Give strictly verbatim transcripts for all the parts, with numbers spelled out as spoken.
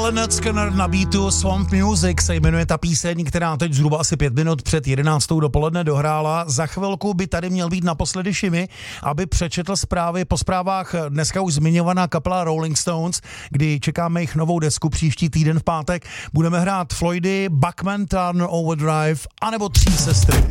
Leonard Skinner na beatu Swamp Music se jmenuje ta píseň, která teď zhruba asi pět minut před jedenáctou dopoledne dohrála. Za chvilku by tady měl být naposledy Šimi, aby přečetl zprávy. Po zprávách dneska už zmiňovaná kapela Rolling Stones, kdy čekáme jejich novou desku příští týden v pátek. Budeme hrát Floydy, Bachman Turner Overdrive anebo Tří sestry.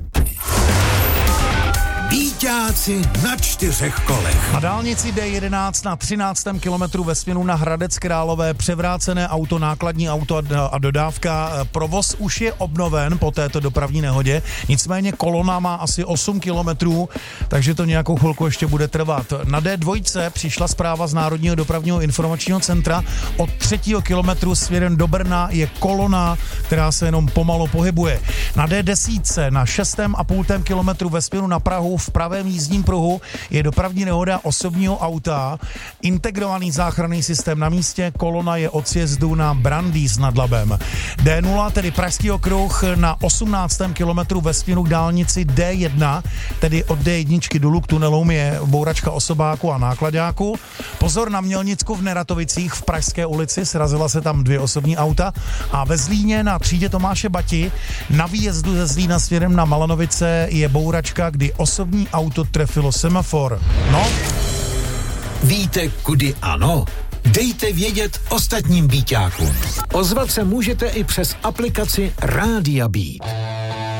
Víťáci na čtyřech kolech. Na dálnici D jedenáct na třináctém kilometru ve směru na Hradec Králové převrácené auto, nákladní auto a dodávka. Provoz už je obnoven po této dopravní nehodě, nicméně kolona má asi osm kilometrů, takže to nějakou chvilku ještě bude trvat. Na D dva přišla zpráva z Národního dopravního informačního centra. Od třetího kilometru směrem do Brna je kolona, která se jenom pomalu pohybuje. Na D deset na šestém a půltém kilometru ve směru na Prahu v pravém jízdním pruhu je dopravní nehoda osobního auta. Integrovaný záchranný systém na místě, kolona je od sjezdu na Brandýs nad Labem. D nula, tedy Pražský okruh, na osmnáctém kilometru ve směru k dálnici D jedna, tedy od D jedna dolů k tunelům je bouračka osobáku a nákladáku. Pozor na Mělnicku v Neratovicích v Pražské ulici, srazila se tam dvě osobní auta. A ve Zlíně na třídě Tomáše Bati na výjezdu ze Zlína směrem na Malanovice je bouračka, kdy osobní auto trefilo semafor. No? Víte, kudy ano? Dejte vědět ostatním víťákům. Ozvat se můžete i přes aplikaci Rádia Beat.